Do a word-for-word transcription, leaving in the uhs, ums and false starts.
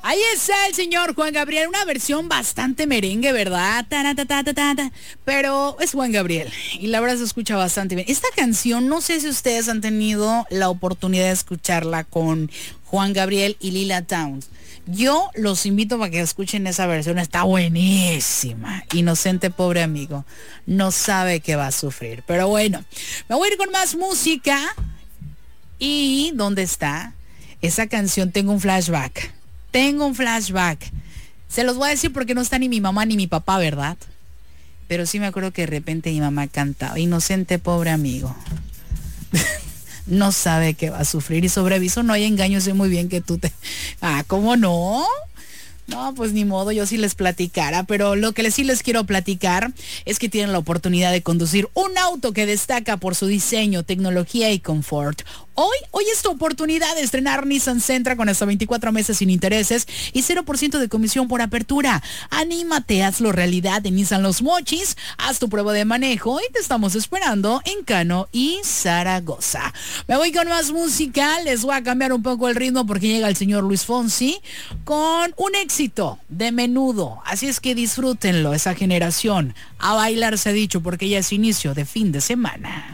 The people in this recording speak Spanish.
Ahí está el señor Juan Gabriel, una versión bastante merengue, ¿verdad? Taratatatata. Pero es Juan Gabriel y la verdad se escucha bastante bien. Esta canción, no sé si ustedes han tenido la oportunidad de escucharla con Juan Gabriel y Lila Downs. Yo los invito para que escuchen esa versión, está buenísima. Inocente pobre amigo, no sabe que va a sufrir. Pero bueno, me voy a ir con más música. ¿Y dónde está? Esa canción, tengo un flashback. Tengo un flashback. Se los voy a decir porque no está ni mi mamá ni mi papá, ¿verdad? Pero sí me acuerdo que de repente mi mamá cantaba, inocente pobre amigo. No sabe que va a sufrir y sobre aviso no hay engaño, sé muy bien que tú te... Ah, ¿cómo no? No, pues ni modo, yo sí les platicara, pero lo que les, sí les quiero platicar es que tienen la oportunidad de conducir un auto que destaca por su diseño, tecnología y confort. Hoy, hoy es tu oportunidad de estrenar Nissan Sentra con hasta veinticuatro meses sin intereses y cero por ciento de comisión por apertura. Anímate, hazlo realidad en Nissan Los Mochis, haz tu prueba de manejo y te estamos esperando en Cano y Zaragoza. Me voy con más música, les voy a cambiar un poco el ritmo porque llega el señor Luis Fonsi con un éxito de Menudo. Así es que disfrútenlo, esa generación. A bailar se ha dicho porque ya es inicio de fin de semana.